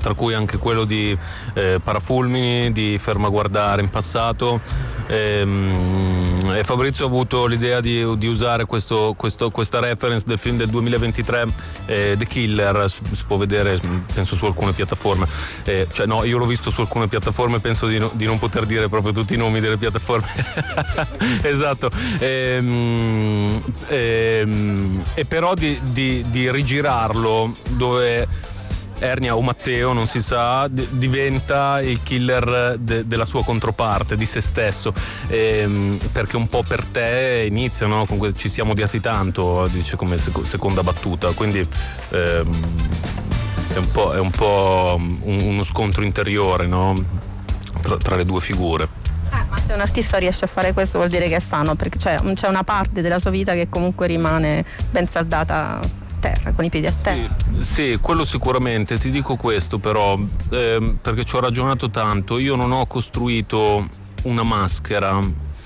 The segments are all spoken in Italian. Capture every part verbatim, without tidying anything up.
tra cui anche quello di eh, Parafulmini, di Fermaguardare in passato. E, e Fabrizio ha avuto l'idea di, di usare questo, questo, questa reference del film del duemilaventitré, eh, The Killer, si può vedere penso su alcune piattaforme, eh, cioè no, io l'ho visto su alcune piattaforme, penso di, no, di non poter dire proprio tutti i nomi delle piattaforme. Esatto, e, e, e però di, di, di rigirarlo dove Ernia o Matteo, non si sa, d- diventa il killer de- della sua controparte, di se stesso, ehm, perché un po' per te inizia, no? Comunque ci siamo odiati tanto, dice come sec- seconda battuta, quindi ehm, è un po', è un po' un- uno scontro interiore, no? tra, tra le due figure. Eh, ma se un artista riesce a fare questo vuol dire che è sano, perché c'è, c'è una parte della sua vita che comunque rimane ben saldata terra, con i piedi a terra. Sì, sì, quello sicuramente. Ti dico questo però, ehm, perché ci ho ragionato tanto. Io non ho costruito una maschera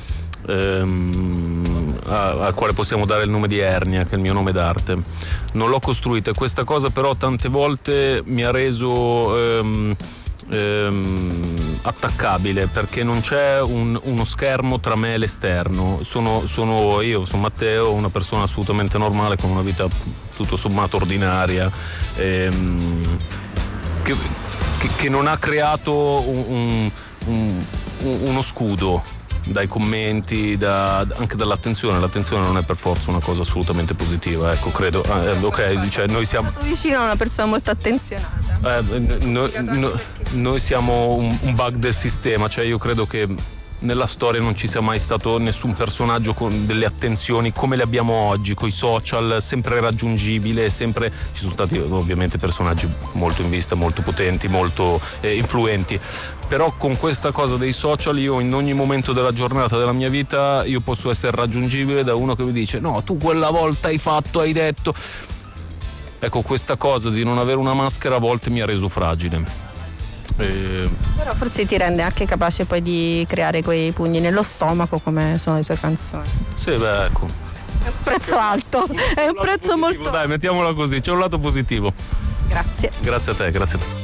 ehm, al quale possiamo dare il nome di Ernia, che è il mio nome d'arte. Non l'ho costruita, e questa cosa però tante volte mi ha reso ehm, ehm, attaccabile, perché non c'è un, uno schermo tra me e l'esterno. Sono, sono io, sono Matteo, una persona assolutamente normale con una vita tutto sommato ordinaria, ehm, che, che, che non ha creato un, un, un, uno scudo dai commenti, da, anche dall'attenzione. L'attenzione non è per forza una cosa assolutamente positiva, ecco, credo. Eh, ok, cioè noi siamo stato vicino a una persona molto attenzionata. Eh, no, no, noi siamo un, un bug del sistema, cioè io credo che nella storia non ci sia mai stato nessun personaggio con delle attenzioni come le abbiamo oggi, coi social, sempre raggiungibile, sempre. Ci sono stati ovviamente personaggi molto in vista, molto potenti, molto eh, influenti, però con questa cosa dei social io in ogni momento della giornata della mia vita io posso essere raggiungibile da uno che mi dice: no, tu quella volta hai fatto, hai detto. Ecco, questa cosa di non avere una maschera a volte mi ha reso fragile. E... Però forse ti rende anche capace poi di creare quei pugni nello stomaco come sono le tue canzoni. Sì, beh, ecco. È un prezzo alto, è un prezzo positivo, molto... Dai, mettiamola così, c'è un lato positivo. Grazie. Grazie a te, grazie a te.